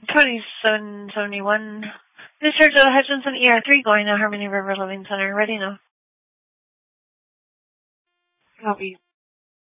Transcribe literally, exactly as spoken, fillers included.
twenty-seven seventy-one. Mister Joe Hutchinson, E R three, going to Harmony River Living Center. Ready now. Copy.